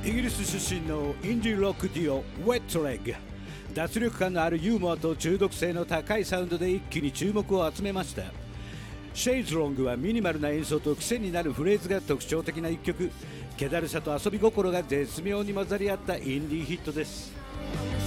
イギリス出身のインディーロックデュオウェットレッグ。脱力感のあるユーモアと中毒性の高いサウンドで一気に注目を集めました。シェイズロングはミニマルな演奏と癖になるフレーズが特徴的な一曲。気だるさと遊び心が絶妙に混ざり合ったインディーヒットです。